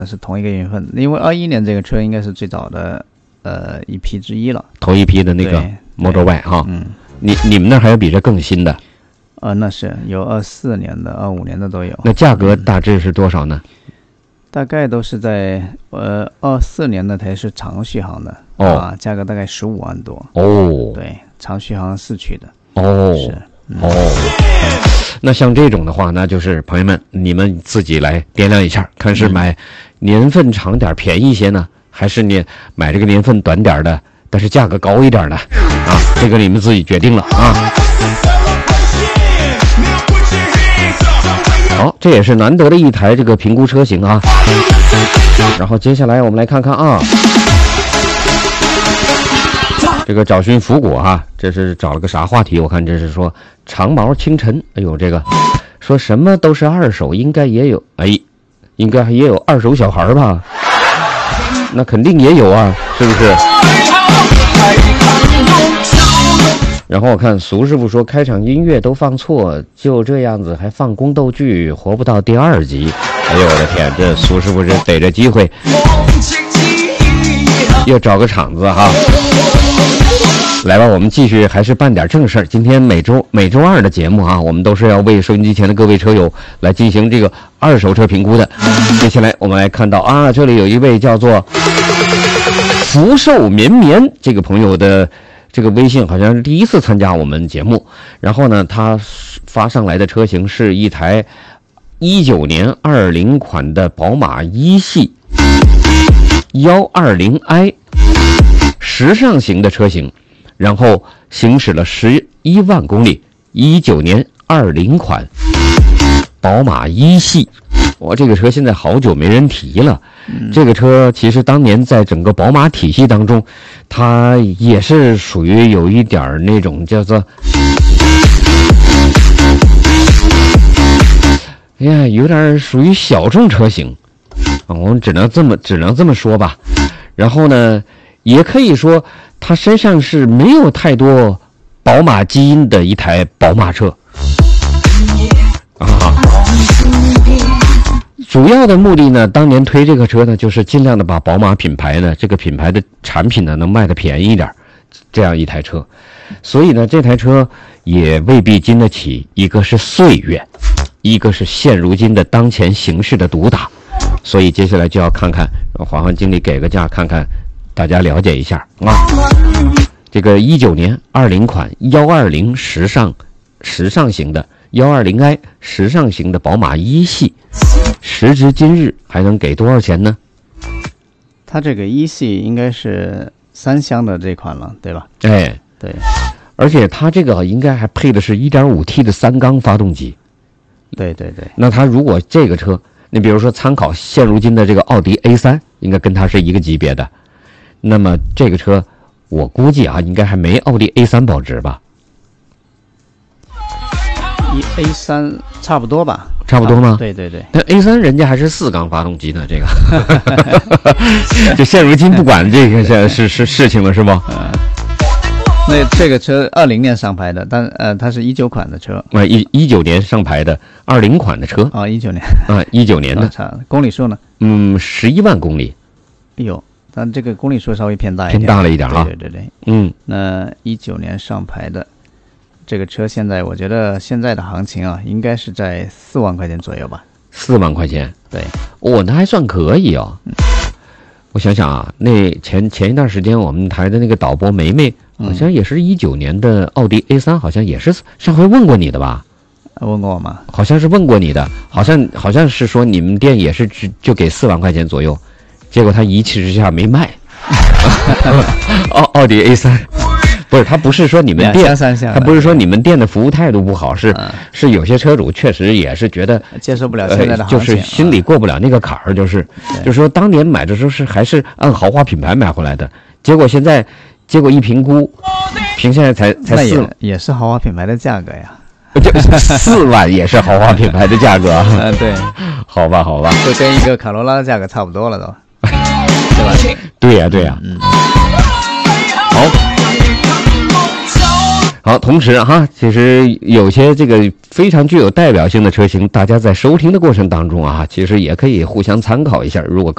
是同一个月份，因为21年这个车应该是最早的一批之一了， 头一批的那个 Model Y 哈。你们那还有比这更新的？ 那是有24年的、25年的都有。 那价格大致是多少呢？ 大概都是在24年的才是长续航的价格大概15万多。对，长续航4驱的。是。 那像这种的话，那就是朋友们你们自己来掂量一下，看是买年份长点便宜一些呢，还是你买这个年份短点的但是价格高一点的这个你们自己决定了好，这也是难得的一台这个评估车型然后接下来我们来看看这个找寻复古这是找了个啥话题？我看这是说长毛清晨，哎呦，这个说什么都是二手，应该也有，应该也有二手小孩吧？那肯定也有是不是？然后我看苏师傅说开场音乐都放错，就这样子还放宫斗剧，活不到第2集。哎呦我的天，这苏师傅这逮着机会又找个场子来吧，我们继续还是办点正事儿。今天每周二的节目我们都是要为收音机前的各位车友来进行这个二手车评估的。接下来我们来看到这里有一位叫做福寿绵绵这个朋友的这个微信好像是第一次参加我们节目，然后呢他发上来的车型是一台19年20款的宝马一系 120i 时尚型的车型，然后行驶了11万公里，19年20款宝马一系。这个车现在好久没人提了。这个车其实当年在整个宝马体系当中，它也是属于有一点那种叫做有点属于小众车型我们只能这么说吧。然后呢也可以说它身上是没有太多宝马基因的一台宝马车主要的目的呢，当年推这个车呢，就是尽量的把宝马品牌呢，这个品牌的产品呢能卖得便宜一点，这样一台车。所以呢这台车也未必经得起一个是岁月，一个是现如今的当前形势的毒打。所以接下来就要看看黄环经理给个价，看看大家了解一下这个19年20款120时尚型的 120i 时尚型的宝马一系，时至今日还能给多少钱呢？ 它这个一系应该是3厢的这款了，对吧？ 对， 而且它这个应该还配的是 1.5T 的3缸发动机。 对。 那它如果这个车，你比如说参考现如今的这个奥迪 A3， 应该跟它是一个级别的。那么这个车我估计应该还没奥迪 A3 保值吧。 A3 差不多吧？ 差不多吗？ 对。 但 A3 人家还是4缸发动机呢，这个就现如今不管这个现在是事情了，是吗？ 那这个车20年上牌的，但它是19款的车 19年上牌的20款的车 19年 19年的公里数呢 ？11万公里。 但这个公里数稍微偏大一点， 偏大了一点对。那19年上牌的这个车，现在我觉得现在的行情应该是在4万块钱左右吧。 4万块钱， 对， 那还算可以我想想那前一段时间我们台的那个导播梅梅，好像也是19年的奥迪 A3，好像也是上回问过你的吧？ 问过我吗？ 好像是问过你的，好像是说你们店也是就给4万块钱左右，结果他一气之下没卖。奥迪 A3。不是，他不是说你们店，他不是说你们店的服务态度不好，是有些车主确实也是觉得接受不了现在的行情， 就是心里过不了那个坎儿，就是说当年买的时候还是按豪华品牌买回来的，结果一评估，现在才4， 也是豪华品牌的价格呀， 就4万也是豪华品牌的价格对， 好吧， 就跟一个卡罗拉的价格差不多了都，对吧？ 对呀，好，同时其实有些这个非常具有代表性的车型，大家在收听的过程当中其实也可以互相参考一下。如果